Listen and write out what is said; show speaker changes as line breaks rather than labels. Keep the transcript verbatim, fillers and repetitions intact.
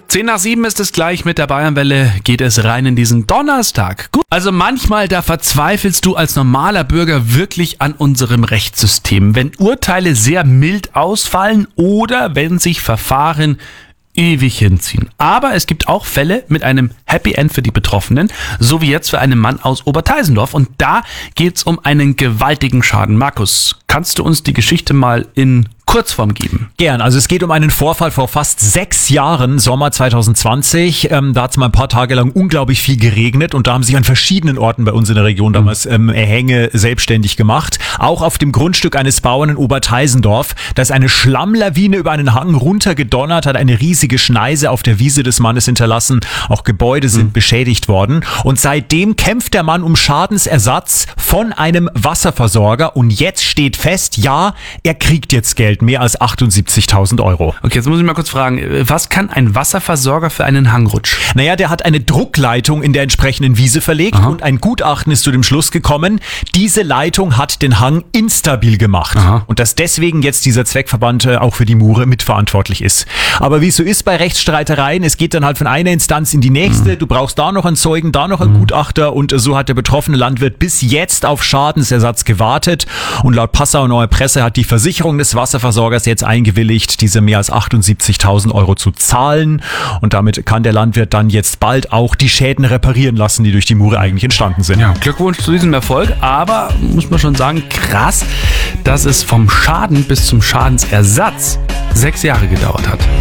Zehn nach sieben ist es gleich, mit der Bayernwelle geht es rein in diesen Donnerstag. Gut. Also manchmal, da verzweifelst du als normaler Bürger wirklich an unserem Rechtssystem, wenn Urteile sehr mild ausfallen oder wenn sich Verfahren ewig hinziehen. Aber es gibt auch Fälle mit einem Happy End für die Betroffenen, so wie jetzt für einen Mann aus Oberteisendorf. Und da geht's um einen gewaltigen Schaden. Markus, kannst du uns die Geschichte mal in Kurzform geben?
Gern. Also es geht um einen Vorfall vor fast sechs Jahren, Sommer zwanzig zwanzig. Ähm, da hat es mal ein paar Tage lang unglaublich viel geregnet und da haben sich an verschiedenen Orten bei uns in der Region damals ähm, Erhänge selbstständig gemacht. Auch auf dem Grundstück eines Bauern in Oberteisendorf. Da ist eine Schlammlawine über einen Hang runtergedonnert, hat eine riesige Schneise auf der Wiese des Mannes hinterlassen. Auch Gebäude sind mhm. beschädigt worden. Und seitdem kämpft der Mann um Schadensersatz von einem Wasserversorger. Und jetzt steht fest, ja, er kriegt jetzt Geld. Mehr als achtundsiebzigtausend Euro.
Okay, jetzt muss ich mal kurz fragen, was kann ein Wasserversorger für einen Hangrutsch?
Naja, der hat eine Druckleitung in der entsprechenden Wiese verlegt. Aha. Und ein Gutachten ist zu dem Schluss gekommen, diese Leitung hat den Hang instabil gemacht. Aha. Und dass deswegen jetzt dieser Zweckverband auch für die Mure mitverantwortlich ist. Aber wie es so ist bei Rechtsstreitereien, es geht dann halt von einer Instanz in die nächste. Mhm. Du brauchst da noch einen Zeugen, da noch einen mhm. Gutachter und so hat der betroffene Landwirt bis jetzt auf Schadensersatz gewartet. Und laut Passauer Neue Presse hat die Versicherung des Wasserversorgers Versorgers jetzt eingewilligt, diese mehr als achtundsiebzigtausend Euro zu zahlen. Und damit kann der Landwirt dann jetzt bald auch die Schäden reparieren lassen, die durch die Mure eigentlich entstanden sind.
Ja, Glückwunsch zu diesem Erfolg. Aber, muss man schon sagen, krass, dass es vom Schaden bis zum Schadensersatz sechs Jahre gedauert hat.